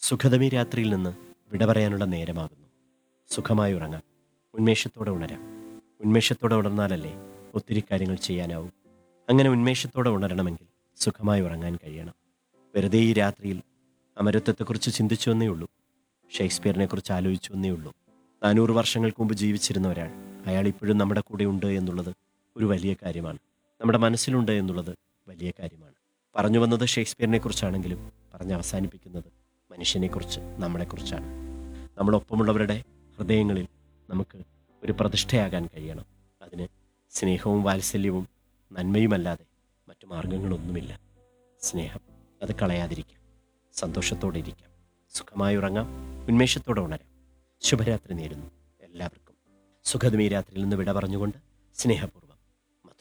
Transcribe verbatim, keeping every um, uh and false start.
സുഖതമി രാത്രിയിൽ നിന്ന് വിട പറയാനുള്ള നേരമാകുന്നു. സുഖമായി ഉറങ്ങാം, ഉന്മേഷത്തോടെ ഉണരാം. ഉന്മേഷത്തോടെ ഉണർന്നാലല്ലേ ഒത്തിരി കാര്യങ്ങൾ ചെയ്യാനാവും. അങ്ങനെ ഉന്മേഷത്തോടെ ഉണരണമെങ്കിൽ സുഖമായി ഉറങ്ങാൻ കഴിയണം. വെറുതെ ഈ രാത്രിയിൽ അമരത്വത്തെക്കുറിച്ച് ചിന്തിച്ചു എന്നേ ഉള്ളൂ, ഷേക്സ്പിയറിനെ കുറിച്ച് ആലോചിച്ചു എന്നേ ഉള്ളൂ. നാനൂറ് വർഷങ്ങൾക്ക് മുമ്പ് ജീവിച്ചിരുന്ന ഒരാൾ, അയാൾ ഇപ്പോഴും നമ്മുടെ കൂടെ ഉണ്ട് എന്നുള്ളത് ഒരു വലിയ കാര്യമാണ്. നമ്മുടെ മനസ്സിലുണ്ട് എന്നുള്ളത് വലിയ കാര്യമാണ്. പറഞ്ഞു വന്നത് ഷേക്സ്പിയറിനെ കുറിച്ചാണെങ്കിലും പറഞ്ഞ് അവസാനിപ്പിക്കുന്നത് മനുഷ്യനെക്കുറിച്ച്, നമ്മളെക്കുറിച്ചാണ്. നമ്മളൊപ്പമുള്ളവരുടെ ഹൃദയങ്ങളിൽ നമുക്ക് ഒരു പ്രതിഷ്ഠയാകാൻ കഴിയണം. അതിന് സ്നേഹവും വാത്സല്യവും നന്മയുമല്ലാതെ മറ്റു മാർഗങ്ങളൊന്നുമില്ല. സ്നേഹം അത് കളയാതിരിക്കാം, സന്തോഷത്തോടെ ഇരിക്കാം, സുഖമായി ഉറങ്ങാം, ഉന്മേഷത്തോടെ ഉണരാം. ശുഭരാത്രി നേരുന്നു എല്ലാവർക്കും. സുഖദമി രാത്രിയിൽ നിന്ന് വിട പറഞ്ഞുകൊണ്ട് സ്നേഹപൂർവ്വം